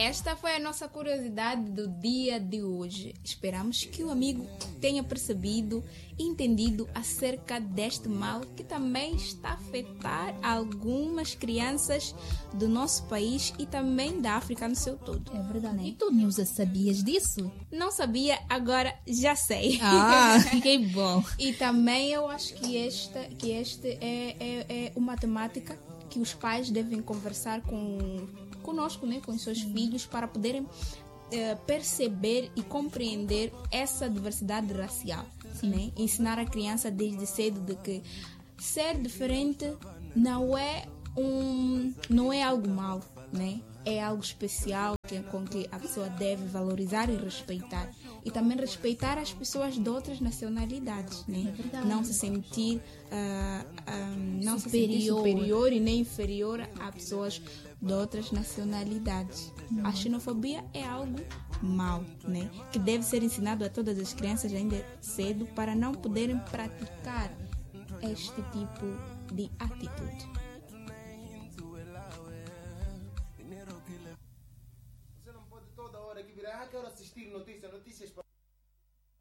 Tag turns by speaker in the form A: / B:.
A: esta foi a nossa curiosidade do dia de hoje. Esperamos que o amigo tenha percebido e entendido acerca deste mal que também está a afetar algumas crianças do nosso país e também da África no seu todo.
B: É verdade.
A: Né?
B: E tu, Nilza, sabias disso?
A: Não sabia, agora já sei.
B: Que bom.
A: E também eu acho que este é uma temática que os pais devem conversar conosco, né, com os seus filhos, para poderem perceber e compreender essa diversidade racial. Né? Ensinar a criança desde cedo de que ser diferente não é algo mau, né? É algo especial com que a pessoa deve valorizar e respeitar. E também respeitar as pessoas de outras nacionalidades, né? Não se sentir superior e nem inferior a pessoas de outras nacionalidades. A xenofobia é algo mau, né? Que deve ser ensinado a todas as crianças ainda cedo para não poderem praticar este tipo de atitude.
C: Você não pode toda hora que virar, quero assistir notícias